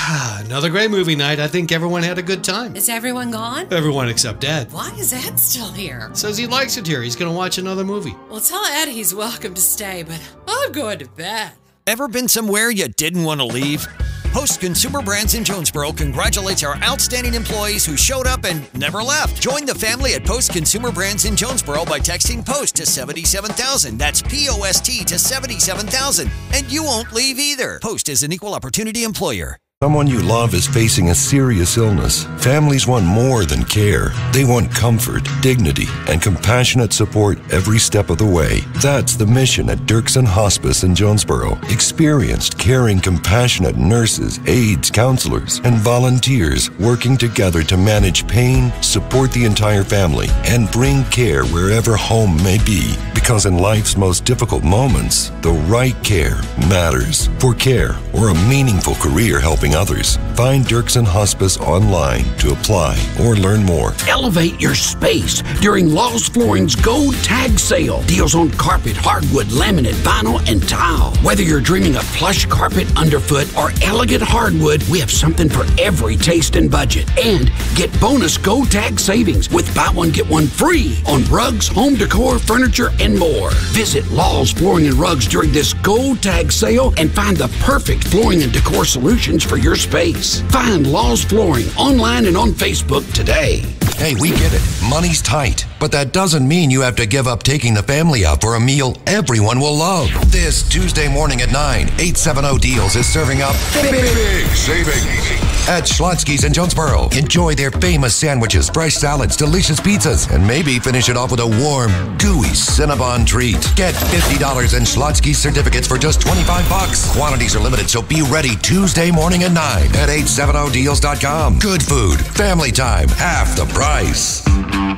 Another great movie night. I think everyone had a good time. Is everyone gone? Everyone except Dad. Why is Ed still here? Says he likes it here. He's going to watch another movie. Well, tell Ed he's welcome to stay, but I'm going to bed. Ever been somewhere you didn't want to leave? Post Consumer Brands in Jonesboro congratulates our outstanding employees who showed up and never left. Join the family at Post Consumer Brands in Jonesboro by texting POST to 77,000. That's POST to 77,000. And you won't leave either. Post is an equal opportunity employer. Someone you love is facing a serious illness. Families want more than care. They want comfort, dignity, and compassionate support every step of the way. That's the mission at Dirksen Hospice in Jonesboro. Experienced, caring, compassionate nurses, aides, counselors, and volunteers working together to manage pain, support the entire family, and bring care wherever home may be. Because in life's most difficult moments, the right care matters. For care or a meaningful career helping others, find Dirksen Hospice online to apply or learn more. Elevate your space during Laws Flooring's Gold Tag Sale. Deals on carpet, hardwood, laminate, vinyl, and tile. Whether you're dreaming of plush carpet underfoot or elegant hardwood, we have something for every taste and budget. And get bonus Gold Tag savings with buy one, get one free on rugs, home decor, furniture, and more. Visit Laws Flooring and Rugs during this Gold Tag Sale and find the perfect flooring and decor solutions for your space. Find Laws Flooring online and on Facebook today. Hey, we get it. Money's tight. But that doesn't mean you have to give up taking the family out for a meal everyone will love. This Tuesday morning at 9, 870 Deals is serving up big savings at Schlotzsky's in Jonesboro. Enjoy their famous sandwiches, fresh salads, delicious pizzas, and maybe finish it off with a warm, gooey Cinnabon treat. Get $50 in Schlotzsky's certificates for just $25. Quantities are limited, so be ready Tuesday morning at 9 at 870deals.com. Good food, family time, half the price.